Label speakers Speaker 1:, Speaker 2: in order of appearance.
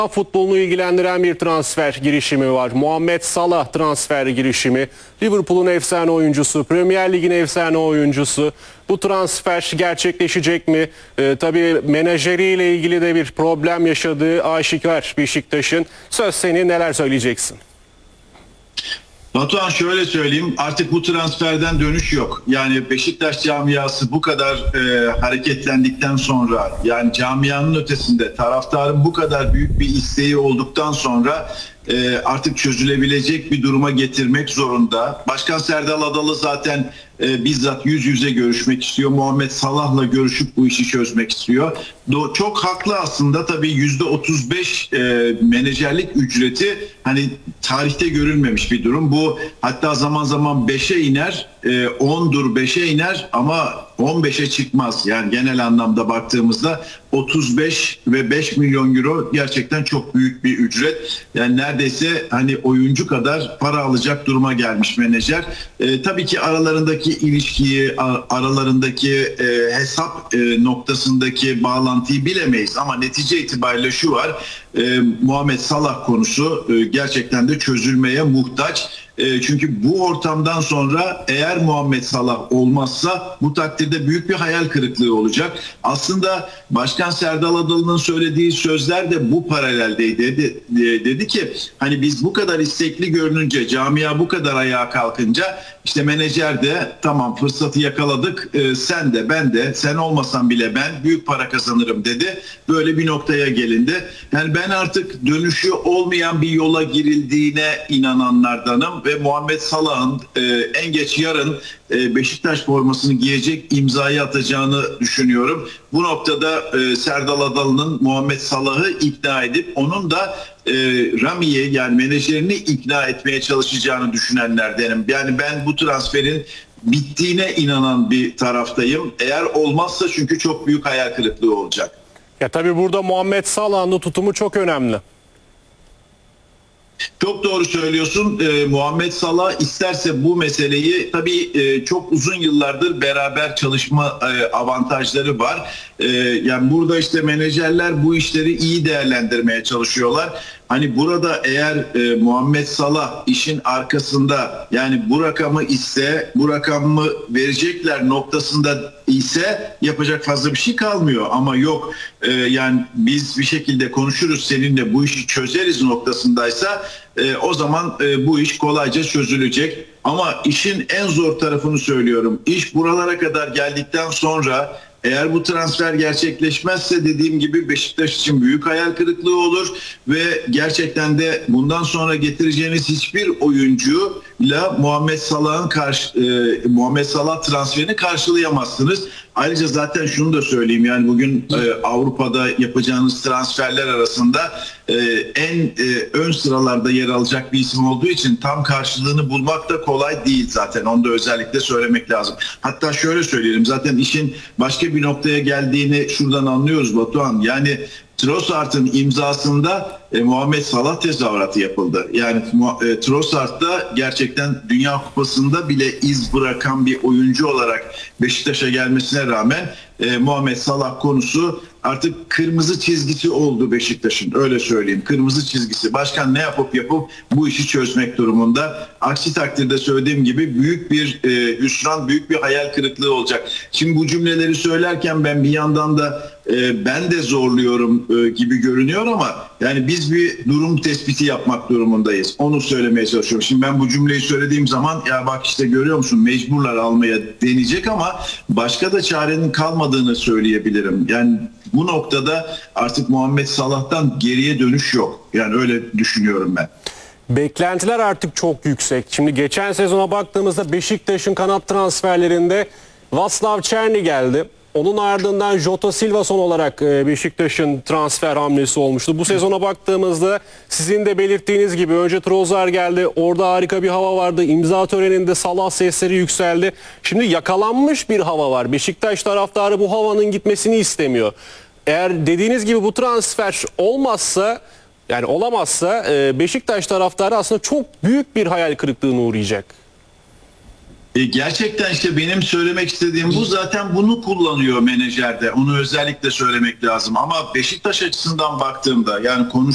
Speaker 1: Futbolunu ilgilendiren bir transfer girişimi var. Muhammed Salah transfer girişimi. Liverpool'un efsane oyuncusu, Premier Lig'in efsane oyuncusu. Bu transfer gerçekleşecek mi? Tabii menajeriyle ilgili de bir problem yaşadığı aşikar Beşiktaş'ın. Söz senin, neler söyleyeceksin?
Speaker 2: Batuhan, şöyle söyleyeyim, artık bu transferden dönüş yok. Yani Beşiktaş camiası bu kadar hareketlendikten sonra, yani camianın ötesinde taraftarın bu kadar büyük bir isteği olduktan sonra artık çözülebilecek bir duruma getirmek zorunda. Başkan Serdal Adalı zaten bizzat yüz yüze görüşmek istiyor. Muhammed Salah'la görüşüp bu işi çözmek istiyor. Çok haklı aslında, tabii %35 menajerlik ücreti hani tarihte görülmemiş bir durum. Bu hatta zaman zaman 5'e iner, 10'dur 5'e iner ama 15'e çıkmaz. Yani genel anlamda baktığımızda 35 ve 5 milyon euro gerçekten çok büyük bir ücret. Yani neredeyse hani oyuncu kadar para alacak duruma gelmiş menajer. Tabii ki aralarındaki ilişkiyi, aralarındaki hesap noktasındaki bağlantıyı bilemeyiz. Ama netice itibariyle şu var, Muhammed Salah konusu gerçekten de çözülmeye muhtaç. Çünkü bu ortamdan sonra eğer Muhammed Salah olmazsa bu takdirde büyük bir hayal kırıklığı olacak. Aslında Başkan Serdal Adalı'nın söylediği sözler de bu paraleldeydi. Dedi ki hani biz bu kadar istekli görününce, camia bu kadar ayağa kalkınca işte menajer de tamam fırsatı yakaladık, sen de ben de, sen olmasan bile ben büyük para kazanırım dedi. Böyle bir noktaya gelindi. Yani ben artık dönüşü olmayan bir yola girildiğine inananlardanım ve Muhammed Salah'ın en geç yarın Beşiktaş formasını giyecek, imzayı atacağını düşünüyorum. Bu noktada Serdal Adalı'nın Muhammed Salah'ı ikna edip onun da Rami'yi, yani menajerini ikna etmeye çalışacağını düşünenlerdenim. Yani ben bu transferin bittiğine inanan bir taraftayım. Eğer olmazsa çünkü çok büyük hayal kırıklığı olacak.
Speaker 1: Ya tabii burada Muhammed Salah'ın tutumu çok önemli.
Speaker 2: Çok doğru söylüyorsun. Muhammed Salah isterse bu meseleyi, tabii çok uzun yıllardır beraber çalışma avantajları var. Yani burada işte menajerler bu işleri iyi değerlendirmeye çalışıyorlar. Hani burada eğer Muhammed Salah işin arkasında, yani bu rakamı ise bu rakamı verecekler noktasında ise yapacak fazla bir şey kalmıyor. Ama yok yani biz bir şekilde konuşuruz seninle, bu işi çözeriz noktasındaysa o zaman bu iş kolayca çözülecek. Ama işin en zor tarafını söylüyorum. İş buralara kadar geldikten sonra eğer bu transfer gerçekleşmezse dediğim gibi Beşiktaş için büyük hayal kırıklığı olur ve gerçekten de bundan sonra getireceğiniz hiçbir oyuncuyla Muhammed Salah transferini karşılayamazsınız. Ayrıca zaten şunu da söyleyeyim, yani bugün Avrupa'da yapacağınız transferler arasında en ön sıralarda yer alacak bir isim olduğu için tam karşılığını bulmak da kolay değil zaten. Onu da özellikle söylemek lazım. Hatta şöyle söyleyelim, zaten işin başka bir noktaya geldiğini şuradan anlıyoruz Batuhan. Yani Trossard'ın imzasında Muhammed Salah tezahüratı yapıldı. Yani Trossard'da gerçekten Dünya Kupası'nda bile iz bırakan bir oyuncu olarak Beşiktaş'a gelmesine rağmen Muhammed Salah konusu artık kırmızı çizgisi oldu Beşiktaş'ın. Öyle söyleyeyim. Kırmızı çizgisi. Başkan ne yapıp bu işi çözmek durumunda. Aksi takdirde söylediğim gibi büyük bir hüsran, büyük bir hayal kırıklığı olacak. Şimdi bu cümleleri söylerken ben bir yandan da ben de zorluyorum gibi görünüyor ama yani biz bir durum tespiti yapmak durumundayız. Onu söylemeye çalışıyorum. Şimdi ben bu cümleyi söylediğim zaman ya bak işte görüyor musun mecburlar almaya deneyecek ama başka da çarenin kalmadığını söyleyebilirim. Yani bu noktada artık Muhammed Salah'tan geriye dönüş yok. Yani öyle düşünüyorum ben.
Speaker 1: Beklentiler artık çok yüksek. Şimdi geçen sezona baktığımızda Beşiktaş'ın kanat transferlerinde Václav Černý geldi. Onun ardından Jota Silva son olarak Beşiktaş'ın transfer hamlesi olmuştu. Bu sezona baktığımızda sizin de belirttiğiniz gibi önce Trossard geldi. Orada harika bir hava vardı. İmza töreninde Salah sesleri yükseldi. Şimdi yakalanmış bir hava var. Beşiktaş taraftarı bu havanın gitmesini istemiyor. Eğer dediğiniz gibi bu transfer olmazsa, yani olamazsa Beşiktaş taraftarı aslında çok büyük bir hayal kırıklığına uğrayacak.
Speaker 2: Gerçekten işte benim söylemek istediğim bu, zaten bunu kullanıyor menajerde. Onu özellikle söylemek lazım. Ama Beşiktaş açısından baktığımda, yani